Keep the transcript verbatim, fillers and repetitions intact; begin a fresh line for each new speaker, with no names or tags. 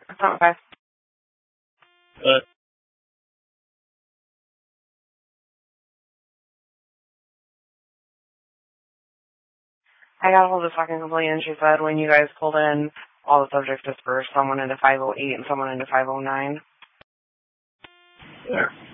Okay.
Uh,
I got a hold of the fucking complaint and she said when you guys pulled in, all the subjects dispersed, someone into five oh eight and someone into five oh nine.
yeah.